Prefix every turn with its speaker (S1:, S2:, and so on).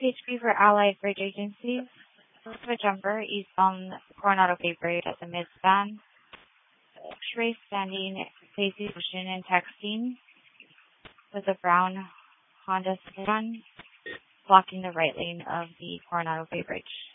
S1: PHP for Allied Bridge Agency. The jumper is on Coronado Bay Bridge at the midspan. X-ray standing facing ocean and texting with a brown Honda Citroen blocking the right lane of the Coronado Bay Bridge.